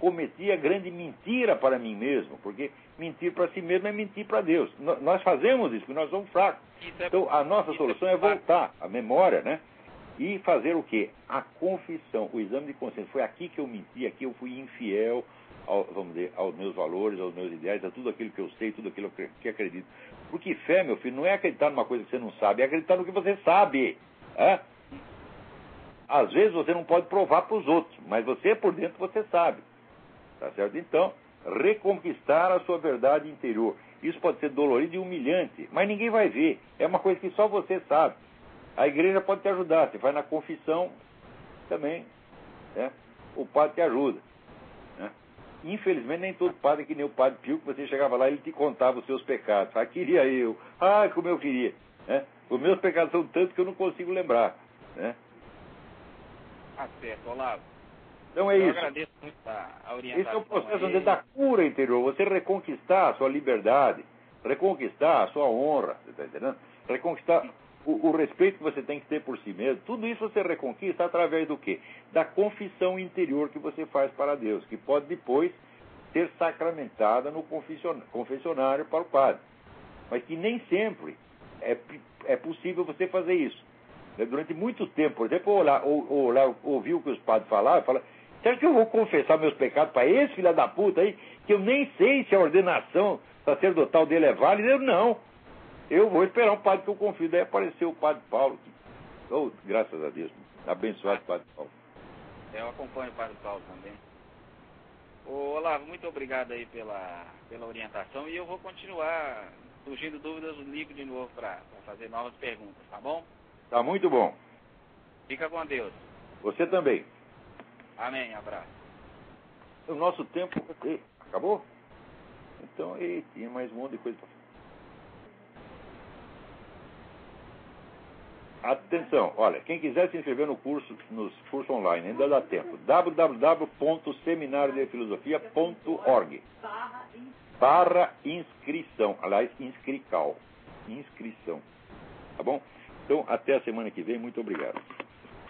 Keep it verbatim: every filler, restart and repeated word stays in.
cometi a grande mentira para mim mesmo, porque mentir para si mesmo é mentir para Deus. N- nós fazemos isso, porque nós somos fracos. Então, a nossa solução é voltar à memória, né? E fazer o quê? A confissão, o exame de consciência. Foi aqui que eu menti, aqui eu fui infiel, ao, vamos dizer, aos meus valores, aos meus ideais, a tudo aquilo que eu sei, tudo aquilo que acredito. Porque fé, meu filho, não é acreditar numa coisa que você não sabe, é acreditar no que você sabe. É? Às vezes você não pode provar para os outros, mas você por dentro você sabe. Tá certo? Então, reconquistar a sua verdade interior. Isso pode ser dolorido e humilhante, mas ninguém vai ver. É uma coisa que só você sabe. A igreja pode te ajudar. Você vai na confissão também, né? O padre te ajuda. Né? Infelizmente, nem todo padre é que nem o padre Pio, que você chegava lá e ele te contava os seus pecados. Ah, queria eu. Ah, como eu queria. Né? Os meus pecados são tantos que eu não consigo lembrar. Né? Tá certo, Olavo. Então é eu isso. Eu agradeço muito a, a orientação. Esse é o processo aí da cura interior. Você reconquistar a sua liberdade, reconquistar a sua honra, você está entendendo? Reconquistar o, o respeito que você tem que ter por si mesmo. Tudo isso você reconquista através do quê? Da confissão interior que você faz para Deus, que pode depois ser sacramentada no confessionário para o padre. Mas que nem sempre é, é possível você fazer isso. Durante muito tempo, por exemplo, olhar, ou, ou, olhar, ouvir o que os padres falavam, fala, será que eu vou confessar meus pecados para esse filho da puta aí, que eu nem sei se a ordenação sacerdotal dele é válida? Eu não. Eu vou esperar um padre que eu confio. Daí apareceu o padre Paulo. Que, oh, graças a Deus. Abençoado padre Paulo. Eu acompanho o padre Paulo também. Ô, Olavo, muito obrigado aí pela, pela orientação e eu vou continuar surgindo dúvidas, eu ligo de novo para fazer novas perguntas, tá bom? Tá muito bom. Fica com Deus. Você também. Amém, abraço. O nosso tempo... E, acabou? Então, e, tinha mais um monte de coisa para fazer. Atenção, olha, quem quiser se inscrever no curso, nos cursos online, ainda dá tempo. w w w ponto seminário de filosofia ponto org barra inscrição. Aliás, inscrical. Inscrição. Tá bom? Então, até a semana que vem. Muito obrigado.